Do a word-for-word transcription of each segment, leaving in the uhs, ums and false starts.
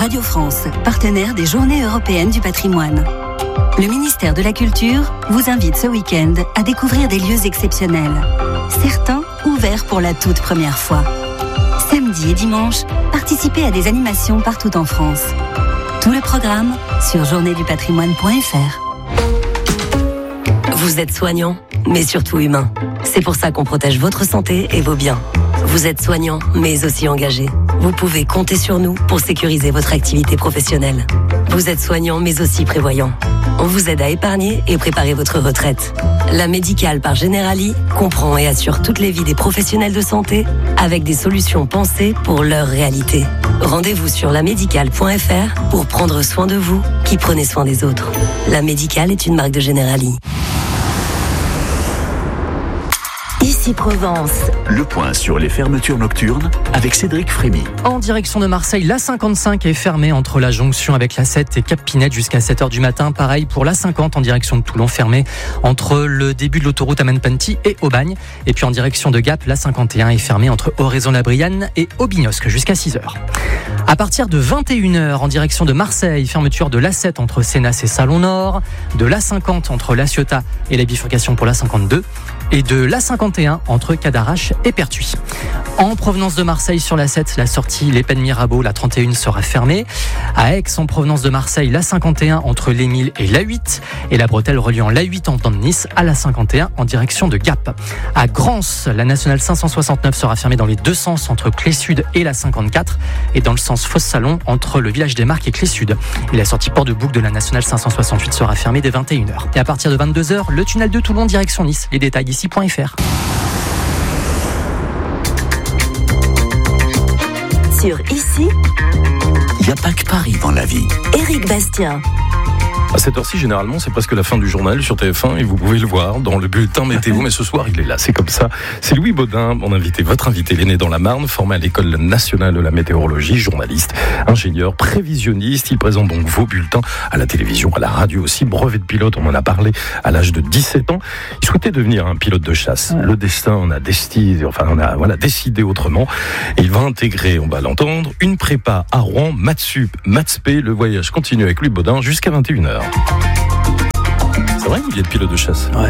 Radio France, partenaire des Journées européennes du patrimoine. Le ministère de la Culture vous invite ce week-end à découvrir des lieux exceptionnels. Certains ouverts pour la toute première fois. Samedi et dimanche, participez à des animations partout en France. Tout le programme sur journée du patrimoine point f r. Vous êtes soignant, mais surtout humain. C'est pour ça qu'on protège votre santé et vos biens. Vous êtes soignant, mais aussi engagé. Vous pouvez compter sur nous pour sécuriser votre activité professionnelle. Vous êtes soignant, mais aussi prévoyant. On vous aide à épargner et préparer votre retraite. La Médicale par Generali comprend et assure toutes les vies des professionnels de santé avec des solutions pensées pour leur réalité. Rendez-vous sur la médicale point f r pour prendre soin de vous qui prenez soin des autres. La Médicale est une marque de Generali. Ici Provence. Le point sur les fermetures nocturnes avec Cédric Frémy. En direction de Marseille, l'A cinquante-cinq est fermée entre la jonction avec l'A sept et Cap-Pinette jusqu'à sept heures du matin. Pareil pour l'A cinquante en direction de Toulon, fermée entre le début de l'autoroute Amen-Panty et Aubagne. Et puis en direction de Gap, l'A cinquante et un est fermée entre Oraison-la-Brianne et Aubignosc jusqu'à six heures. À partir de vingt et une heures, en direction de Marseille, fermeture de l'A sept entre Sénas et Salon-Nord, de l'A cinquante entre La Ciotat et la bifurcation pour l'A cinquante-deux, et de l'A cinquante et un entre Cadarache et Pertuis. En provenance de Marseille sur l'A sept, la sortie Les Pennes Mirabeau, la trente et un sera fermée. À Aix, en provenance de Marseille, l'A cinquante et un entre l'Émile et l'A huit, et la bretelle reliant l'A huit en venant de Nice à l'A cinquante et un en direction de Gap. À Grance, la nationale cinq cent soixante-neuf sera fermée dans les deux sens entre Clé-Sud et la cinquante-quatre, et dans le sens Fosse-Salon entre le village des Marques et Clé-Sud. Et la sortie port de boucle de la nationale cinq cent soixante-huit sera fermée dès vingt et une heures. Et à partir de vingt-deux heures, le tunnel de Toulon direction Nice. Les détails ici point f r. Sur Ici, Il n'y a pas que Paris dans la vie. Éric Bastien. À cette heure-ci, généralement, c'est presque la fin du journal sur T F un et vous pouvez le voir dans le bulletin météo. Mais ce soir, il est là, c'est comme ça. C'est Louis Baudin, mon invité, votre invité, l'aîné dans la Marne, formé à l'École nationale de la météorologie, journaliste, ingénieur, prévisionniste. Il présente donc vos bulletins à la télévision, à la radio aussi. Brevet de pilote, on en a parlé à l'âge de dix-sept ans. Il souhaitait devenir un pilote de chasse. Le destin en a décidé, enfin, on a voilà, décidé autrement. Et il va intégrer, on va l'entendre, une prépa à Rouen, Matsup, Matspé. Le voyage continue avec Louis Baudin jusqu'à vingt et une heures. C'est vrai que vous vouliez être pilote de chasse? Ouais.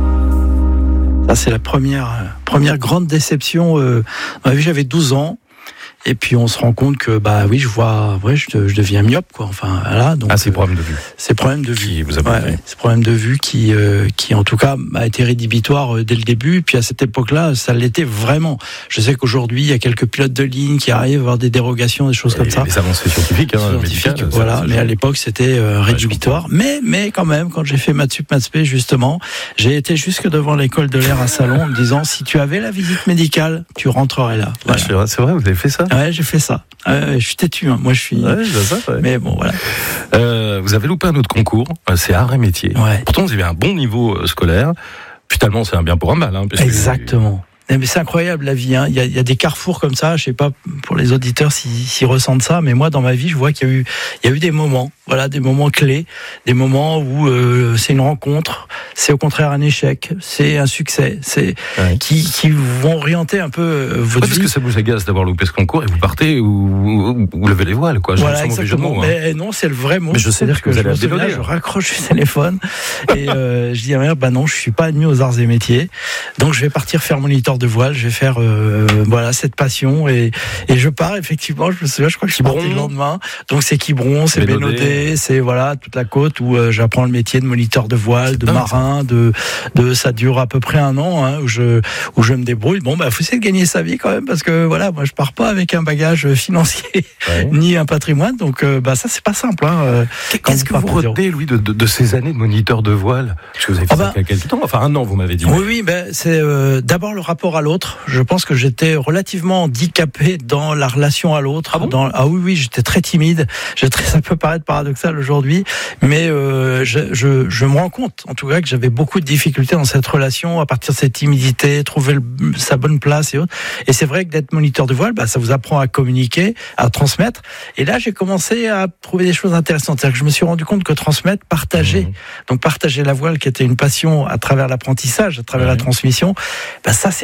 Ça, c'est la première, première grande déception. Euh, dans ma vie, j'avais douze ans. Et puis on se rend compte que bah oui, je vois, ouais, je, je deviens myope quoi. Enfin voilà. Donc ah, c'est problème de vue. C'est problème de vue. Qui vous a ouais, ouais, c'est problème de vue qui, euh, qui en tout cas a été rédhibitoire euh, dès le début. Puis à cette époque-là, ça l'était vraiment. Je sais qu'aujourd'hui, il y a quelques pilotes de ligne qui arrivent à avoir des dérogations, des choses et comme ça. Les avancées scientifiques, hein, scientifiques médicales, voilà. ça, Mais à l'époque, c'était euh, rédhibitoire. Ouais, mais mais quand même, quand j'ai fait Matsup Matspé justement, j'ai été jusque devant l'école de l'air à Salon en me disant si tu avais la visite médicale, tu rentrerais là. Voilà. Ah, c'est vrai, c'est vrai, vous avez fait ça? Ouais, j'ai fait ça. Euh, je suis têtu, hein. Moi je suis. Ouais, je vois ça, ouais. Mais bon, voilà. Euh, vous avez loupé un autre concours, c'est Arts et Métiers. Ouais. Pourtant, vous avez un bon niveau euh, scolaire. Finalement, c'est un bien pour un mal. Hein, exactement. Que... Mais c'est incroyable la vie. Hein. Il y a, il y a des carrefours comme ça. Je sais pas pour les auditeurs s'ils, s'ils ressentent ça, mais moi dans ma vie, je vois qu'il y a eu, il y a eu des moments, voilà, des moments clés, des moments où euh, c'est une rencontre, c'est au contraire un échec, c'est un succès, c'est ouais. qui, qui vont orienter un peu euh, votre ouais, vie. Parce que ça vous agace d'avoir loupé ce concours et vous partez ou vous levez les voiles, quoi. Voilà, exactement. Mots, hein. Mais non, c'est le vrai mot. Mais je sais dire que, que je, me souviens, je raccroche le téléphone et euh, je dis à ma mère, bah non, je suis pas admis aux arts et métiers, donc je vais partir faire moniteur de voile, je vais faire euh, voilà cette passion et, et je pars effectivement. Je me souviens, je crois que je suis parti le lendemain. Donc c'est Quiberon, c'est Bénodet, c'est voilà toute la côte où euh, j'apprends le métier de moniteur de voile, de marin, de de ça dure à peu près un an hein, où je où je me débrouille. Bon bah faut essayer de gagner sa vie quand même parce que voilà moi je pars pas avec un bagage financier ouais. ni un patrimoine donc euh, bah ça c'est pas simple. Hein, Qu'est-ce que vous retenez Louis de, de, de ces années de moniteur de voile? Parce que vous avez fait ah bah, ça il y a quelques temps, enfin un an vous m'avez dit. Oui oui ben c'est euh, d'abord le rapport à l'autre. Je pense que j'étais relativement handicapé dans la relation à l'autre. Ah, bon dans, ah oui, oui, j'étais très timide. J'ai très, ça peut paraître paradoxal aujourd'hui, mais euh, je, je, je me rends compte, en tout cas, que j'avais beaucoup de difficultés dans cette relation, à partir de cette timidité, trouver le, sa bonne place et autres. Et c'est vrai que d'être moniteur de voile, bah, ça vous apprend à communiquer, à transmettre. Et là, j'ai commencé à trouver des choses intéressantes. C'est-à-dire que je me suis rendu compte que transmettre, partager, mmh. donc partager la voile, qui était une passion à travers l'apprentissage, à travers mmh. la transmission, bah, ça, c'était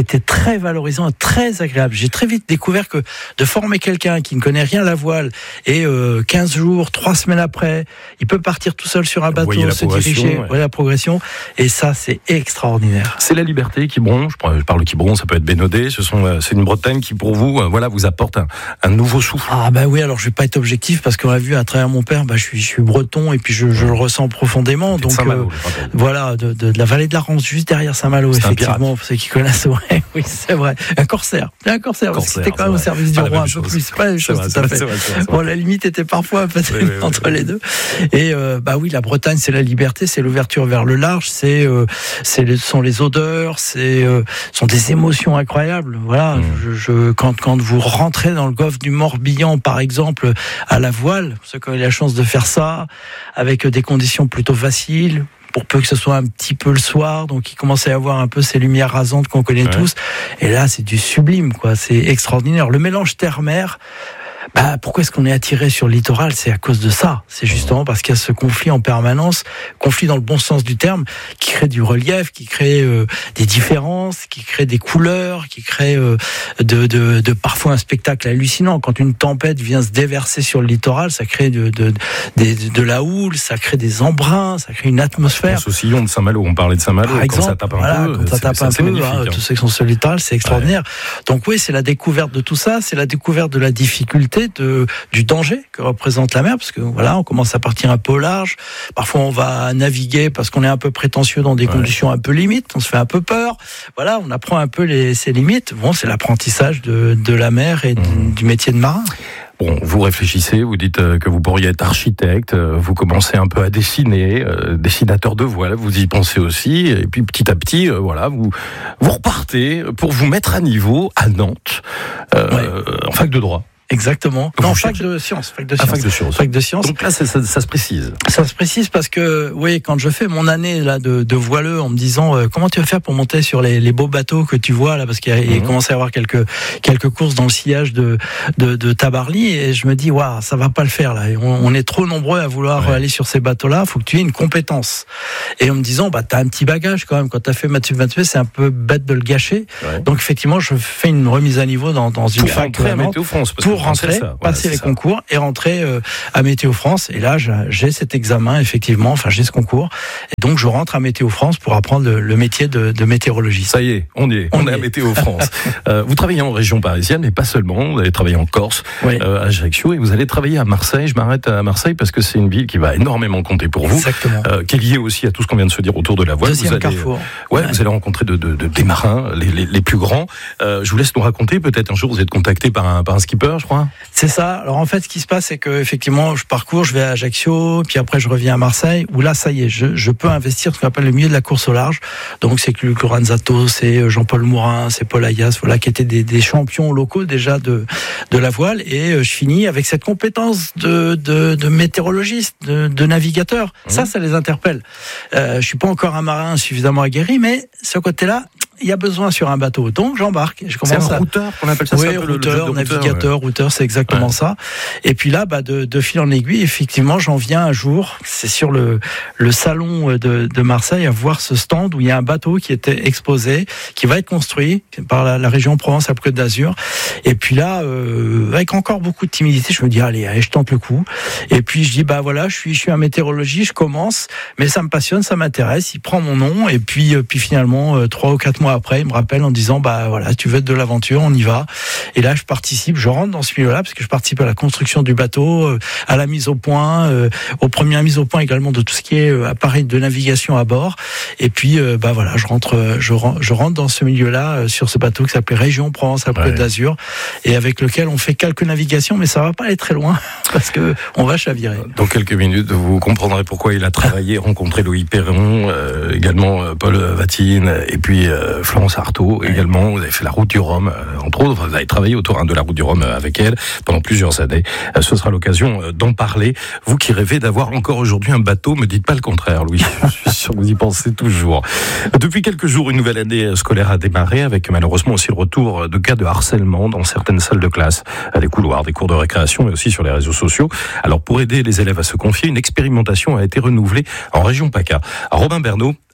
c'était très valorisant, très agréable. J'ai très vite découvert que de former quelqu'un qui ne connaît rien à la voile et euh, quinze jours, trois semaines après, il peut partir tout seul sur un bateau, se diriger, ouais. Voilà la progression. Et ça, c'est extraordinaire. C'est la liberté Quiberon. Je parle de Quiberon, ça peut être Bénodet. Ce sont, c'est une Bretagne qui, pour vous, voilà, vous apporte un, un nouveau souffle. Ah bah oui, alors je vais pas être objectif parce qu'on a vu à travers mon père, bah je suis, je suis breton et puis je, je le ressens profondément. Donc euh, voilà, de, de, de la vallée de la Rance, juste derrière Saint-Malo, c'est effectivement, pour ceux qui connaissent. Ouais, oui, c'est vrai. Un corsaire, un corsaire. Parce que c'était quand même au service du roi un peu plus. C'est pas la même chose tout à fait. Bon, la limite était parfois peut-être oui, oui, entre oui. les deux. Et euh, bah oui, la Bretagne, c'est la liberté, c'est l'ouverture vers le large, c'est, euh, c'est les, sont les odeurs, c'est, euh, sont des émotions incroyables. Voilà, mmh. je, je, quand quand vous rentrez dans le golfe du Morbihan, par exemple, à la voile, ceux qui ont eu la chance de faire ça, avec des conditions plutôt faciles, pour peu que ce soit un petit peu le soir, donc il commence à y avoir un peu ces lumières rasantes qu'on connaît ouais. tous. Et là, c'est du sublime, quoi. C'est extraordinaire. Le mélange terre-mer. Bah, pourquoi est-ce qu'on est attiré sur le littoral ? C'est à cause de ça. C'est justement parce qu'il y a ce conflit en permanence, conflit dans le bon sens du terme, qui crée du relief, qui crée euh, des différences, qui crée des couleurs, qui crée euh, de, de, de parfois un spectacle hallucinant. Quand une tempête vient se déverser sur le littoral, ça crée de, de, de, de la houle, ça crée des embruns, ça crée une atmosphère. Ce sillon de Saint-Malo, on parlait de Saint-Malo, par exemple, quand ça tape un voilà, peu, quand ça tape un peu, hein, tous ceux qui sont sur le littoral, c'est extraordinaire. Ouais. Donc oui, c'est la découverte de tout ça, c'est la découverte de la difficulté, de, du danger que représente la mer, parce que voilà, on commence à partir un peu au large. Parfois, on va naviguer parce qu'on est un peu prétentieux dans des ouais. conditions un peu limites. On se fait un peu peur. Voilà, on apprend un peu les, ses limites. Bon, c'est l'apprentissage de, de la mer et mmh. du métier de marin. Bon, vous réfléchissez, vous dites que vous pourriez être architecte, vous commencez un peu à dessiner, euh, dessinateur de voile, vous y pensez aussi, et puis petit à petit, euh, voilà, vous vous repartez pour vous mettre à niveau à Nantes, euh, ouais. en fac de droit. Exactement. Vous non, fac de sciences. Fac de sciences. Ah, fac de sciences. Fac de sciences. Donc là, ça, ça, ça se précise. Ça se précise parce que, oui, quand je fais mon année là de, de voileux, en me disant euh, comment tu vas faire pour monter sur les, les beaux bateaux que tu vois là, parce qu'il mmh. commence à y avoir quelques quelques courses dans le sillage de de, de Tabarly, et je me dis waouh, ça va pas le faire là. On, on est trop nombreux à vouloir ouais. aller sur ces bateaux-là. Faut que tu aies une compétence. Et en me disant bah t'as un petit bagage quand même. Quand t'as fait maths sup vingt-huit, c'est un peu bête de le gâcher. Ouais. Donc effectivement, je fais une remise à niveau dans dans une pour fac rentrer à Météo France. Parce pour rentrer. Ça. Voilà. Les ça. concours et rentrer euh, à Météo France, et là j'ai cet examen effectivement, enfin j'ai ce concours, et donc je rentre à Météo France pour apprendre le, le métier de, de météorologiste. Ça y est, on y est, on, on est à Météo France. euh, vous travaillez en région parisienne, mais pas seulement, vous allez travailler en Corse, oui. euh, à Ajaccio, et vous allez travailler à Marseille. Je m'arrête à Marseille parce que c'est une ville qui va énormément compter pour vous. Exactement. Euh, qui est liée aussi à tout ce qu'on vient de se dire autour de la voile. Deuxième vous allez, carrefour. Euh, ouais, ouais, vous allez rencontrer de, de, de, des marins, les, les, les plus grands. Euh, je vous laisse nous raconter, peut-être un jour vous êtes contacté par un, par un skipper, je crois. C'est ça. Alors en fait, ce qui se passe, c'est que effectivement, je parcours, je vais à Ajaccio, puis après je reviens à Marseille, où là, ça y est, je, je peux investir ce qu'on appelle le milieu de la course au large. Donc c'est Luc Lorenzato, c'est Jean-Paul Mourin, c'est Paul Ayas, voilà, qui étaient des, des champions locaux déjà de de la voile, et je finis avec cette compétence de de, de météorologiste, de, de navigateur. Mmh. Ça, ça les interpelle. Euh, je suis pas encore un marin suffisamment aguerri, mais ce côté-là, il y a besoin sur un bateau, donc j'embarque. Je commence c'est un à... routeur qu'on appelle ça. Oui, c'est un peu routeur, le, le navigateur, ouais. routeur, c'est exactement ouais. ça. Et puis là, bah, de, de fil en aiguille, effectivement, j'en viens un jour, c'est sur le, le salon de, de Marseille, à voir ce stand où il y a un bateau qui était exposé, qui va être construit par la, la région Provence-Alpes-Côte d'Azur. Et puis là, euh, avec encore beaucoup de timidité, je me dis, allez, allez, je tente le coup. Et puis je dis, bah voilà, je suis, je suis un météorologiste, je commence, mais ça me passionne, ça m'intéresse. Il prend mon nom, et puis, euh, puis finalement, euh, trois ou quatre mois après, il me rappelle en disant bah voilà, tu veux être de l'aventure, on y va. Et là je participe, je rentre dans ce milieu-là parce que je participe à la construction du bateau, euh, à la mise au point, euh, aux premières mises au point également de tout ce qui est euh, appareil de navigation à bord. Et puis euh, bah voilà, je rentre, je, je rentre dans ce milieu-là euh, sur ce bateau qui s'appelait Région Provence-Alpes-Côte ouais. d'Azur, et avec lequel on fait quelques navigations, mais ça va pas aller très loin parce que on va chavirer. Dans quelques minutes, vous comprendrez pourquoi il a travaillé, rencontré Loïc Perron, euh, également euh, Paul Vatine, et puis euh, Florence Artaud ouais. également. Vous avez fait la route du Rhum, euh, entre autres. Vous avez travaillé autour hein, de la route du Rhum avec elle pendant plusieurs années. Euh, ce sera l'occasion euh, d'en parler. Vous qui rêvez d'avoir encore aujourd'hui un bateau, me dites pas le contraire, Louis. Je suis sûr que vous y pensez toujours. Depuis quelques jours, une nouvelle année scolaire a démarré, avec malheureusement aussi le retour de cas de harcèlement dans certaines salles de classe, des couloirs, des cours de récréation, mais aussi sur les réseaux sociaux. Alors pour aider les élèves à se confier, une expérimentation a été renouvelée en région PACA. Robin Bernot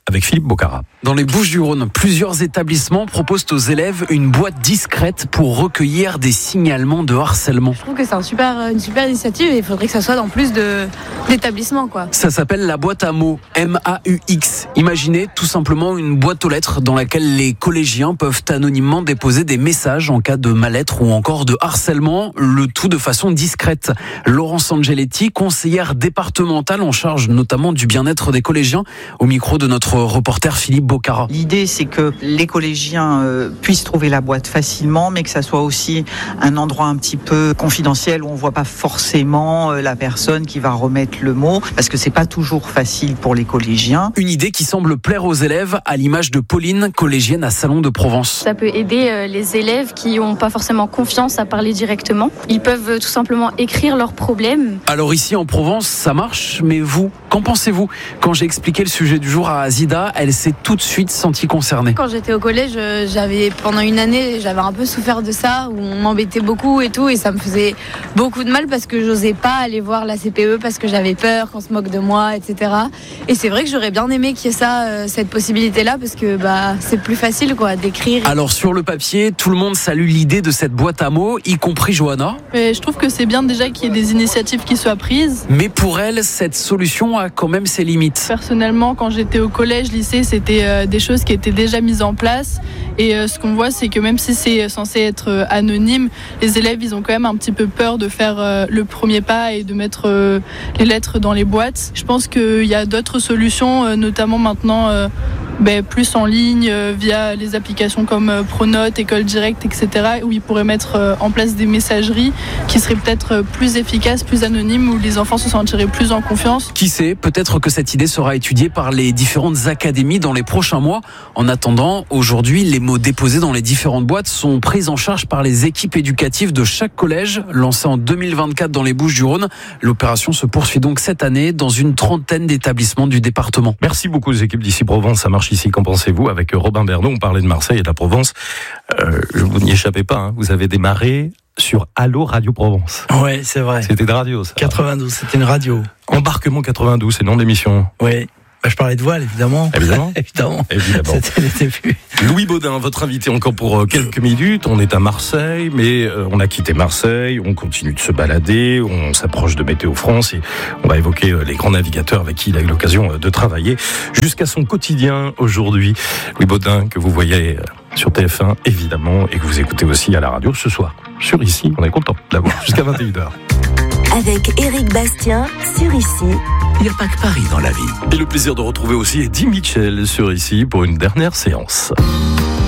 avec Philippe Bocara. Dans les Bouches-du-Rhône, plusieurs établissements proposent aux élèves une boîte discrète pour recueillir des signalements de harcèlement. Je trouve que c'est un super, une super initiative et il faudrait que ça soit dans plus de, d'établissements, quoi. Ça s'appelle la boîte à mots, M A U X. Imaginez tout simplement une boîte aux lettres dans laquelle les collégiens peuvent anonymement déposer des messages en cas de mal-être ou encore de harcèlement, le tout de façon discrète. Laurence Angeletti, conseillère départementale en charge notamment du bien-être des collégiens, au micro de notre reporter Philippe Bocara. L'idée, c'est que les collégiens euh, puissent trouver la boîte facilement, mais que ça soit aussi un endroit un petit peu confidentiel où on voit pas forcément euh, la personne qui va remettre le mot, parce que c'est pas toujours facile pour les collégiens. Une idée qui semble plaire aux élèves, à l'image de Pauline, collégienne à Salon de Provence. Ça peut aider euh, les élèves qui n'ont pas forcément confiance à parler directement. Ils peuvent euh, tout simplement écrire leurs problèmes. Alors ici en Provence, ça marche, mais vous, qu'en pensez-vous ? Quand j'ai expliqué le sujet du jour à Azida, elle s'est tout de suite sentie concernée. Quand j'étais au collège, j'avais pendant une année, j'avais un peu souffert de ça, où on m'embêtait beaucoup et tout, et ça me faisait beaucoup de mal parce que j'osais pas aller voir la C P E parce que j'avais peur qu'on se moque de moi, et cetera. Et c'est vrai que j'aurais bien aimé qu'il y ait ça, euh, cette possibilité-là, parce que bah c'est plus facile quoi d'écrire. Alors sur le papier, tout le monde salue l'idée de cette boîte à mots, y compris Johanna. Mais je trouve que c'est bien déjà qu'il y ait des initiatives qui soient prises. Mais pour elle, cette solution a quand même ses limites. Personnellement, quand j'étais au collège, lycée, c'était euh, des choses qui étaient déjà mises en place. Et euh, ce qu'on voit, c'est que même si c'est censé être euh, anonyme, les élèves, ils ont quand même un petit peu peur de faire euh, le premier pas et de mettre euh, les lettres dans les boîtes. Je pense qu'il y a d'autres solutions, euh, notamment maintenant euh, ben, plus en ligne, euh, via les applications comme euh, Pronote, École Directe, et cetera, où ils pourraient mettre euh, en place des messageries qui seraient peut-être euh, plus efficaces, plus anonymes, où les enfants se sentiraient plus en confiance. Qui sait, peut-être que cette idée sera étudiée par les différentes académies dans les prochains mois. En attendant, aujourd'hui, les mots déposés dans les différentes boîtes sont pris en charge par les équipes éducatives de chaque collège. Lancée en deux mille vingt-quatre dans les Bouches-du-Rhône, l'opération se poursuit donc cette année dans une trentaine d'établissements du département. Merci beaucoup aux équipes d'ici Provence, ça marche ici, qu'en pensez-vous? Avec Robin Bernot, on parlait de Marseille et de la Provence. Euh, vous n'y échappez pas, hein. Vous avez démarré sur Allo Radio Provence. Ouais, c'est vrai. C'était de radio, ça. quatre-vingt-douze, c'était une radio. Embarquement quatre-vingt-douze, c'est le nom de l'émission. Oui. Bah, je parlais de voile, évidemment. Évidemment. évidemment. Évidemment. C'était les débuts. Louis Baudin, votre invité encore pour quelques minutes. On est à Marseille, mais on a quitté Marseille. On continue de se balader. On s'approche de Météo France et on va évoquer les grands navigateurs avec qui il a eu l'occasion de travailler jusqu'à son quotidien aujourd'hui. Louis Baudin, que vous voyez sur T F un, évidemment, et que vous écoutez aussi à la radio ce soir. Sur Ici, on est content d'avoir jusqu'à vingt et une heures. Avec Éric Bastien sur Ici. Il n'y a pas que Paris dans la vie. Et le plaisir de retrouver aussi Eddie Mitchell sur Ici pour une dernière séance.